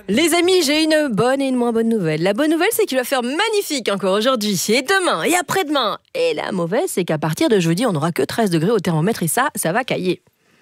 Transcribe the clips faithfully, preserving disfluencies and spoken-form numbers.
Les amis, j'ai une bonne et une moins bonne nouvelle. La bonne nouvelle, c'est qu'il va faire magnifique encore aujourd'hui et demain et après-demain. Et la mauvaise, c'est qu'à partir de jeudi, on n'aura que treize degrés au thermomètre et ça, ça va cailler.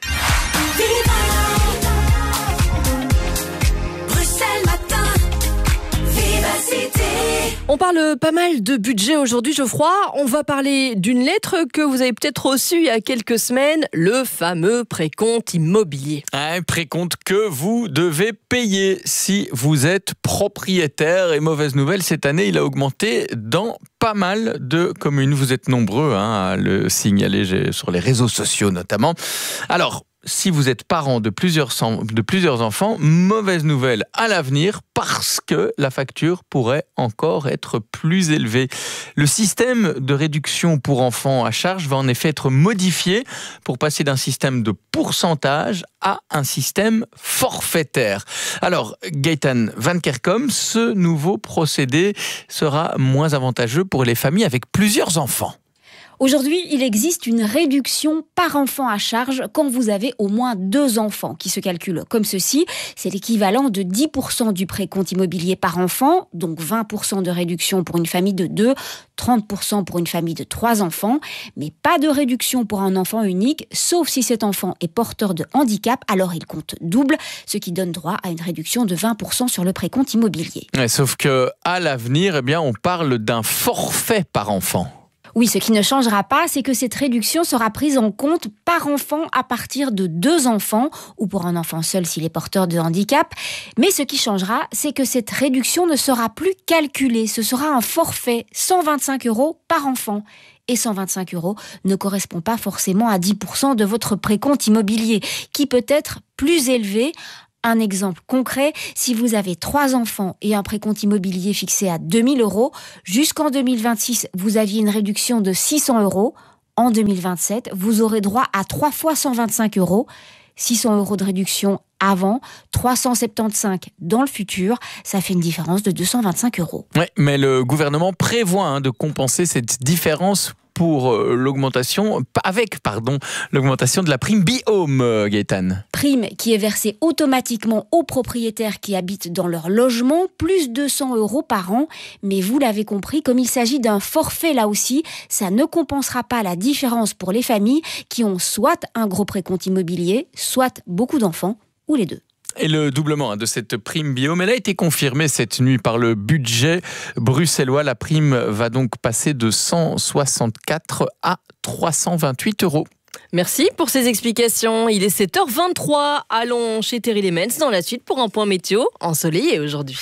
On parle pas mal de budget aujourd'hui, Geoffroy. On va parler d'une lettre que vous avez peut-être reçue il y a quelques semaines, le fameux précompte immobilier. Un précompte que vous devez payer si vous êtes propriétaire. Et mauvaise nouvelle, cette année, il a augmenté dans pas mal de communes. Vous êtes nombreux hein, à le signaler sur les réseaux sociaux notamment. Alors, si vous êtes parent de plusieurs, de plusieurs enfants, mauvaise nouvelle à l'avenir parce que la facture pourrait encore être plus élevée. Le système de réduction pour enfants à charge va en effet être modifié pour passer d'un système de pourcentage à un système forfaitaire. Alors, Gaëtan Van Kerkom, ce nouveau procédé sera moins avantageux pour les familles avec plusieurs enfants. Aujourd'hui, il existe une réduction par enfant à charge quand vous avez au moins deux enfants qui se calculent comme ceci. C'est l'équivalent de dix pour cent du précompte immobilier par enfant, donc vingt pour cent de réduction pour une famille de deux, trente pour cent pour une famille de trois enfants, mais pas de réduction pour un enfant unique, sauf si cet enfant est porteur de handicap, alors il compte double, ce qui donne droit à une réduction de vingt pour cent sur le précompte immobilier. Ouais, sauf qu'à l'avenir, eh bien, on parle d'un forfait par enfant. Oui, ce qui ne changera pas, c'est que cette réduction sera prise en compte par enfant à partir de deux enfants, ou pour un enfant seul s'il est porteur de handicap. Mais ce qui changera, c'est que cette réduction ne sera plus calculée. Ce sera un forfait, cent vingt-cinq euros par enfant. Et cent vingt-cinq euros ne correspond pas forcément à dix pour cent de votre précompte immobilier, qui peut être plus élevé. Un exemple concret, si vous avez trois enfants et un précompte immobilier fixé à deux mille euros, jusqu'en deux mille vingt-six, vous aviez une réduction de six cents euros. En deux mille vingt-sept, vous aurez droit à trois fois cent vingt-cinq euros. six cents euros de réduction avant, trois cent soixante-quinze dans le futur, ça fait une différence de deux cent vingt-cinq euros. Oui, mais le gouvernement prévoit hein, de compenser cette différence pour l'augmentation, avec pardon, l'augmentation de la prime Bihome, Gaëtan. Prime qui est versée automatiquement aux propriétaires qui habitent dans leur logement, plus deux cents euros par an. Mais vous l'avez compris, comme il s'agit d'un forfait là aussi, ça ne compensera pas la différence pour les familles qui ont soit un gros précompte immobilier, soit beaucoup d'enfants, ou les deux. Et le doublement de cette prime Bihome, elle a été confirmée cette nuit par le budget bruxellois. La prime va donc passer de cent soixante-quatre à trois cent vingt-huit euros. Merci pour ces explications. Il est sept heures vingt-trois. Allons chez Terry Lemens dans la suite pour un point météo ensoleillé aujourd'hui.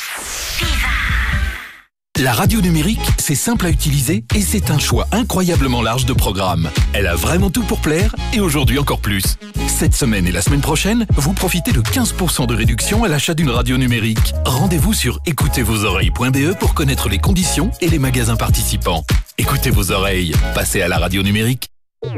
La radio numérique, c'est simple à utiliser et c'est un choix incroyablement large de programmes. Elle a vraiment tout pour plaire et aujourd'hui encore plus. Cette semaine et la semaine prochaine, vous profitez de quinze pour cent de réduction à l'achat d'une radio numérique. Rendez-vous sur écoutez vos oreilles point b e pour connaître les conditions et les magasins participants. Écoutez vos oreilles, passez à la radio numérique.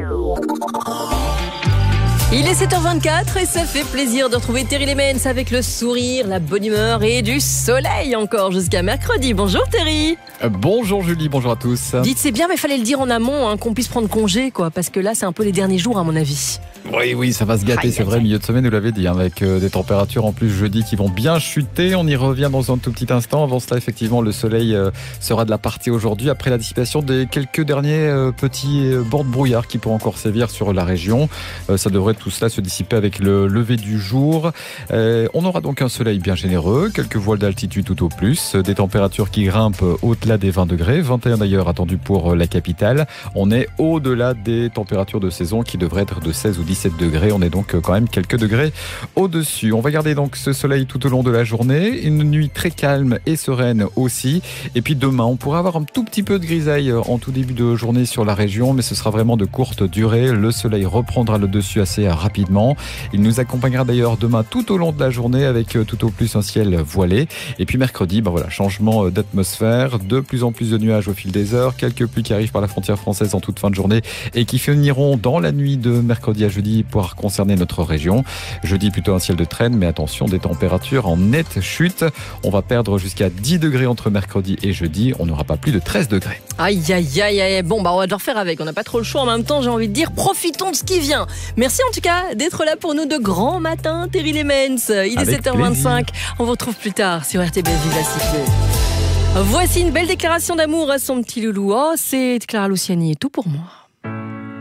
Il est sept heures vingt-quatre et ça fait plaisir de retrouver Terry Lemens avec le sourire, la bonne humeur et du soleil encore jusqu'à mercredi. Bonjour Terry. Euh, bonjour Julie, bonjour à tous. Dites, c'est bien mais fallait le dire en amont hein, qu'on puisse prendre congé quoi, parce que là c'est un peu les derniers jours à mon avis. Oui, oui, ça va se gâter, c'est vrai, milieu de semaine, vous l'avez dit, hein, avec euh, des températures en plus jeudi qui vont bien chuter. On y revient dans un tout petit instant. Avant cela, effectivement, le soleil euh, sera de la partie aujourd'hui, après la dissipation des quelques derniers euh, petits euh, bords de brouillard qui pourront encore sévir sur la région. Euh, ça devrait tout cela se dissiper avec le lever du jour. Euh, on aura donc un soleil bien généreux, quelques voiles d'altitude tout au plus, des températures qui grimpent au-delà des vingt degrés, vingt et un d'ailleurs attendu pour la capitale. On est au-delà des températures de saison qui devraient être de seize ou dix-sept degrés. On est donc quand même quelques degrés au-dessus. On va garder donc ce soleil tout au long de la journée. Une nuit très calme et sereine aussi. Et puis demain, on pourra avoir un tout petit peu de grisaille en tout début de journée sur la région, mais ce sera vraiment de courte durée. Le soleil reprendra le dessus assez rapidement. Il nous accompagnera d'ailleurs demain tout au long de la journée avec tout au plus un ciel voilé. Et puis mercredi, ben voilà, changement d'atmosphère, de plus en plus de nuages au fil des heures, quelques pluies qui arrivent par la frontière française en toute fin de journée et qui finiront dans la nuit de mercredi à jeudi jeudi pouvoir concerner notre région. Jeudi, plutôt un ciel de traîne, mais attention, des températures en nette chute. On va perdre jusqu'à dix degrés entre mercredi et jeudi. On n'aura pas plus de treize degrés. Aïe, aïe, aïe, aïe. Bon, bah, on va devoir faire avec. On n'a pas trop le choix. En même temps, j'ai envie de dire, profitons de ce qui vient. Merci en tout cas d'être là pour nous de grand matin, Terry Lemens. Il est Avec sept heures vingt-cinq. Plaisir. On vous retrouve plus tard sur R T B S Viva Sifflé. Voici une belle déclaration d'amour à son petit loulou. Oh, c'est Clara Luciani et tout pour moi.